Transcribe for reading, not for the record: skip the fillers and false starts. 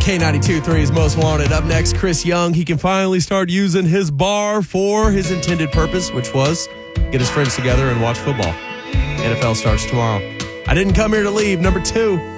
K92.3's Most Wanted. Up next, Chris Young. He can finally start using his bar for his intended purpose, which was get his friends together and watch football. NFL starts tomorrow. I didn't come here to leave. Number 2.